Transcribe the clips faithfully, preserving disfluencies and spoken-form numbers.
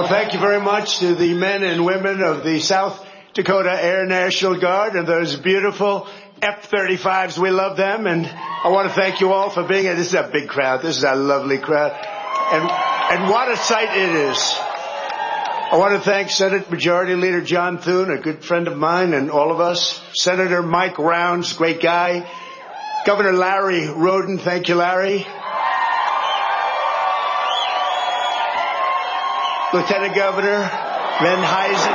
thank you very much to the men and women of the South Dakota Air National Guard and those beautiful F thirty-fives. We love them, and I want to thank you all for being here. This is a big crowd. This is a lovely crowd. And, and what a sight it is. I want to thank Senate Majority Leader John Thune, a good friend of mine and all of us. Senator Mike Rounds, great guy. Governor Larry Roden, thank you, Larry. Lieutenant Governor Len Heisen.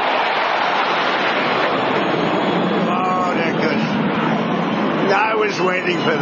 Oh, they're good. I was waiting for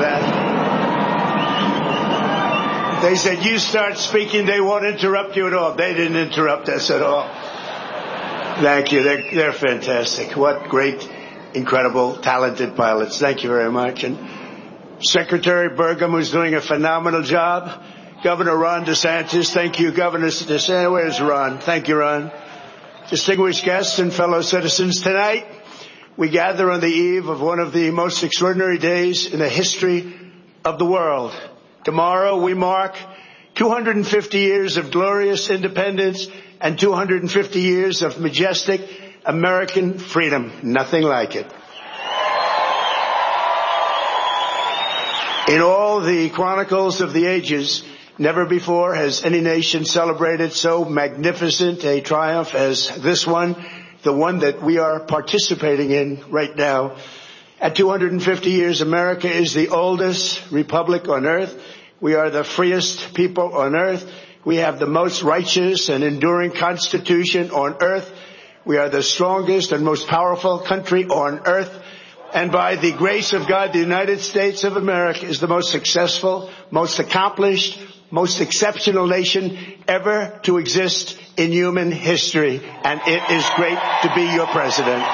that. They said, you start speaking, they won't interrupt you at all. They didn't interrupt us at all. Thank you. They're, they're fantastic. What great, incredible, talented pilots. Thank you very much. And Secretary Burgum, who's doing a phenomenal job. Governor Ron DeSantis, thank you, Governor DeSantis. Where's Ron? Thank you, Ron. Distinguished guests and fellow citizens, tonight we gather on the eve of one of the most extraordinary days in the history of the world. Tomorrow we mark two hundred fifty years of glorious independence and two hundred fifty years of majestic American freedom. Nothing like it. In all the chronicles of the ages, never before has any nation celebrated so magnificent a triumph as this one, the one that we are participating in right now. At two hundred fifty years, America is the oldest republic on earth. We are the freest people on earth. We have the most righteous and enduring constitution on earth. We are the strongest and most powerful country on earth. And by the grace of God, the United States of America is the most successful, most accomplished, most exceptional nation ever to exist in human history. And it is great to be your president.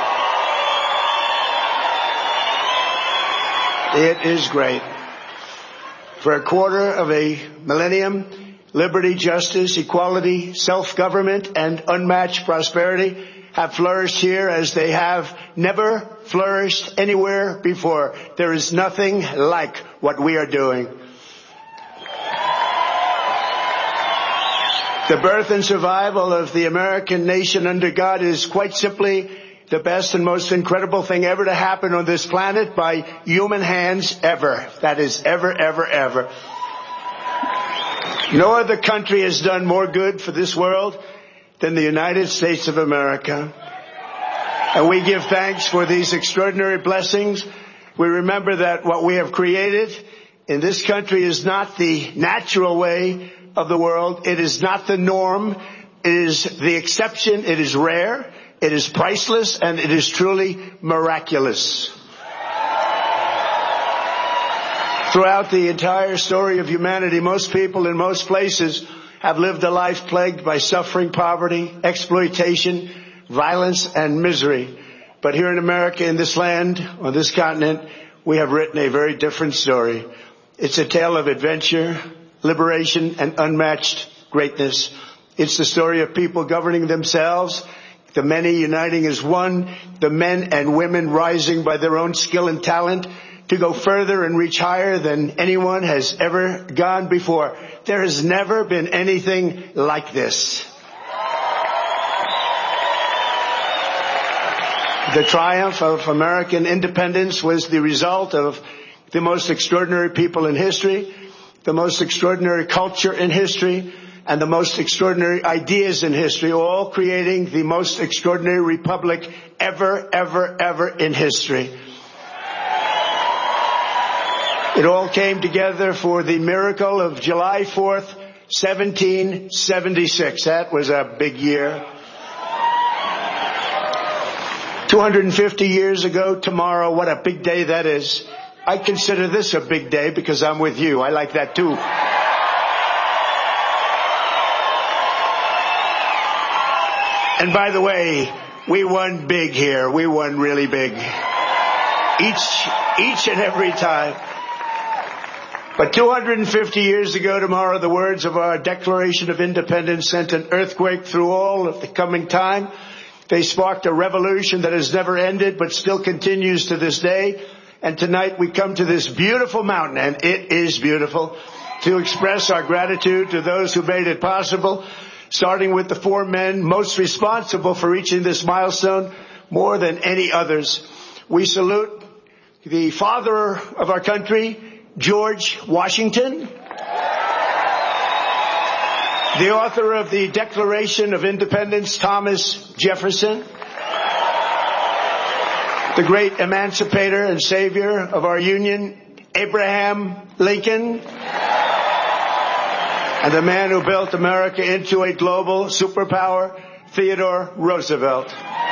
It is great. For a quarter of a millennium, liberty, justice, equality, self-government, and unmatched prosperity have flourished here as they have never flourished anywhere before. There is nothing like what we are doing. The birth and survival of the American nation under God is quite simply the best and most incredible thing ever to happen on this planet by human hands ever. That is ever, ever, ever. No other country has done more good for this world than the United States of America. And we give thanks for these extraordinary blessings. We remember that what we have created in this country is not the natural way of the world. It is not the norm. It is the exception. It is rare. It is priceless, and it is truly miraculous. Throughout the entire story of humanity, most people in most places have lived a life plagued by suffering, poverty, exploitation, violence, and misery. But here in America, in this land, on this continent, we have written a very different story. It's a tale of adventure, liberation, and unmatched greatness. It's the story of people governing themselves, the many uniting as one, the men and women rising by their own skill and talent to go further and reach higher than anyone has ever gone before. There has never been anything like this. The triumph of American independence was the result of the most extraordinary people in history, the most extraordinary culture in history, and the most extraordinary ideas in history, all creating the most extraordinary republic ever, ever, ever in history. It all came together for the miracle of July fourth, seventeen seventy-six. That was a big year. two hundred fifty years ago tomorrow, what a big day that is. I consider this a big day because I'm with you. I like that too. And by the way, we won big here. We won really big. Each, each and every time. But two hundred fifty years ago tomorrow, the words of our Declaration of Independence sent an earthquake through all of the coming time. They sparked a revolution that has never ended, but still continues to this day. And tonight we come to this beautiful mountain, and it is beautiful, to express our gratitude to those who made it possible. starting with the four men most responsible for reaching this milestone more than any others. We salute the father of our country, George Washington, the author of the Declaration of Independence, Thomas Jefferson, the great emancipator and savior of our Union, Abraham Lincoln, and the man who built America into a global superpower, Theodore Roosevelt.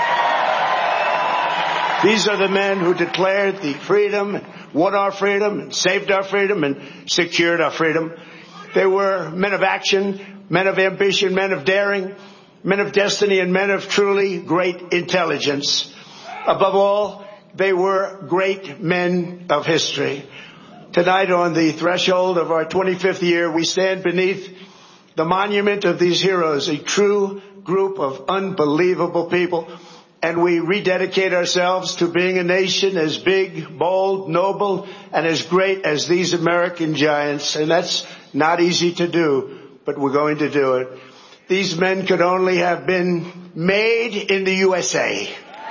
These are the men who declared the freedom, won our freedom, and saved our freedom, and secured our freedom. They were men of action, men of ambition, men of daring, men of destiny, and men of truly great intelligence. Above all, they were great men of history. Tonight, on the threshold of our twenty-fifth year, we stand beneath the monument of these heroes, a true group of unbelievable people, and we rededicate ourselves to being a nation as big, bold, noble, and as great as these American giants. And that's not easy to do, but we're going to do it. These men could only have been made in the U S A.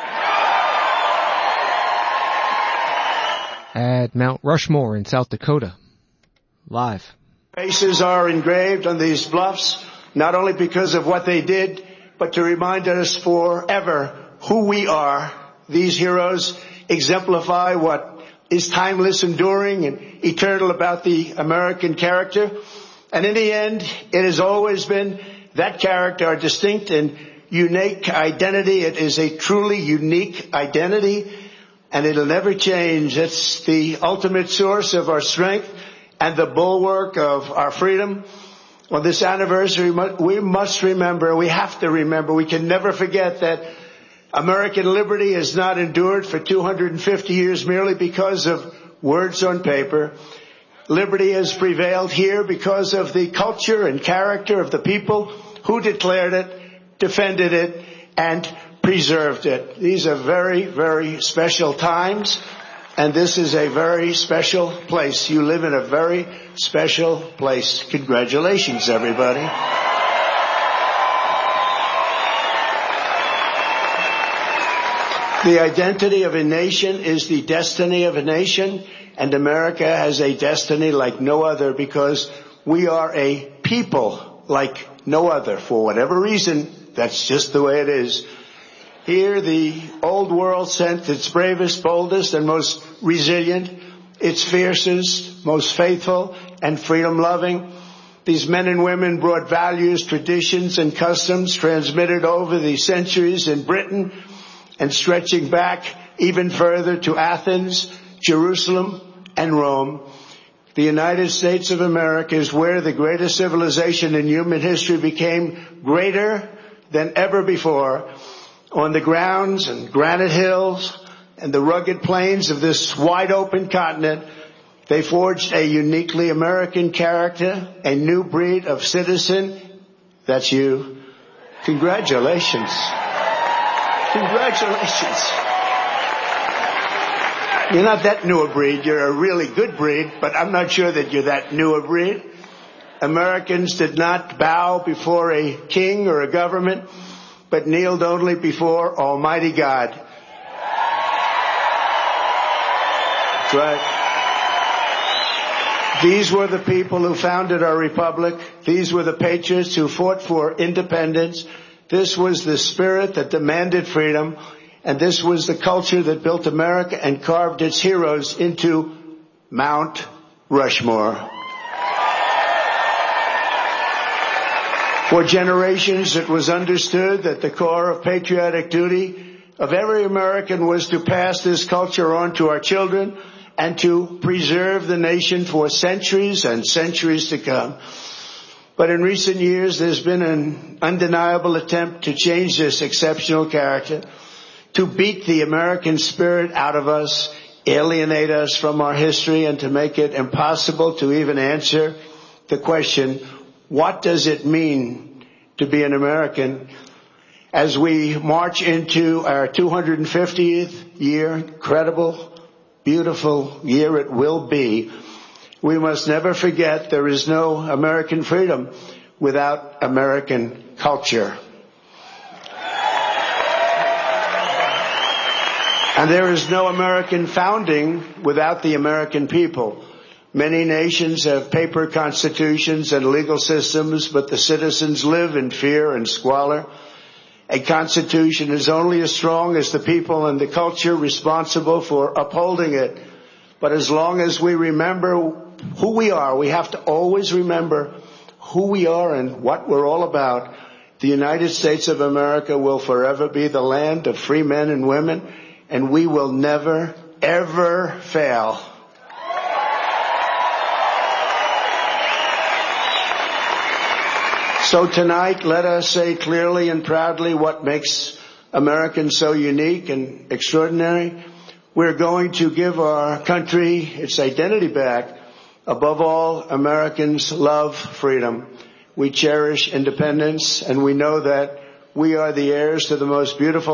At Mount Rushmore in South Dakota. Live. Faces are engraved on these bluffs, not only because of what they did, but to remind us forever who we are. These heroes exemplify what is timeless, enduring, and eternal about the American character. And in the end, it has always been that character, our distinct and unique identity. It is a truly unique identity, and it'll never change. It's the ultimate source of our strength and the bulwark of our freedom. On this anniversary, we must remember, we have to remember, we can never forget that American liberty has not endured for two hundred fifty years merely because of words on paper. Liberty has prevailed here because of the culture and character of the people who declared it, defended it, and preserved it. These are very, very special times, and this is a very special place. You live in a very special place. Congratulations, everybody. The identity of a nation is the destiny of a nation, and America has a destiny like no other because we are a people like no other. For whatever reason, that's just the way it is. Here, the old world sent its bravest, boldest, and most resilient, its fiercest, most faithful, and freedom-loving. These men and women brought values, traditions, and customs transmitted over the centuries in Britain and stretching back even further to Athens, Jerusalem, and Rome. The United States of America is where the greatest civilization in human history became greater than ever before. On the grounds and granite hills and the rugged plains of this wide open continent, they forged a uniquely American character, a new breed of citizen. That's you. Congratulations. Congratulations. You're not that new a breed. You're a really good breed, but I'm not sure that you're that new a breed. Americans did not bow before a king or a government, but kneeled only before Almighty God. That's right. These were the people who founded our republic. These were the patriots who fought for independence. This was the spirit that demanded freedom. And this was the culture that built America and carved its heroes into Mount Rushmore. For generations, it was understood that the core of patriotic duty of every American was to pass this culture on to our children and to preserve the nation for centuries and centuries to come. But in recent years, there's been an undeniable attempt to change this exceptional character, to beat the American spirit out of us, alienate us from our history, and to make it impossible to even answer the question, what does it mean to be an American? As we march into our two hundred fiftieth year, incredible, beautiful year it will be, we must never forget there is no American freedom without American culture. And there is no American founding without the American people. Many nations have paper constitutions and legal systems, but the citizens live in fear and squalor. A constitution is only as strong as the people and the culture responsible for upholding it. But as long as we remember who we are, we have to always remember who we are and what we're all about. The United States of America will forever be the land of free men and women, and we will never, ever fail. So tonight, let us say clearly and proudly what makes Americans so unique and extraordinary. We're going to give our country its identity back. Above all, Americans love freedom. We cherish independence, and we know that we are the heirs to the most beautiful